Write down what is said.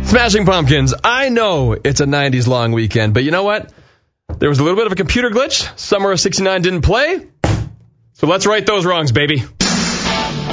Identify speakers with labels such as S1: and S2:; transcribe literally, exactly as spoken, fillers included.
S1: Smashing Pumpkins. I know it's a nineties long weekend, but you know what? There was a little bit of a computer glitch. Summer of sixty-nine didn't play. So let's right those wrongs, baby.